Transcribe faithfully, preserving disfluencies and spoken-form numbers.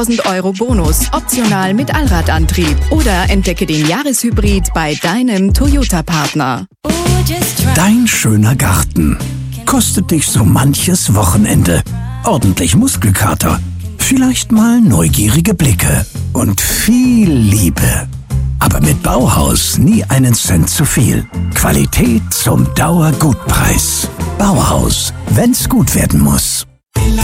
Euro Bonus, optional mit Allradantrieb. Oder entdecke den Jahreshybrid bei deinem Toyota-Partner. Dein schöner Garten kostet dich so manches Wochenende. Ordentlich Muskelkater, vielleicht mal neugierige Blicke und viel Liebe. Aber mit Bauhaus nie einen Cent zu viel. Qualität zum Dauergutpreis. Bauhaus, wenn's gut werden muss.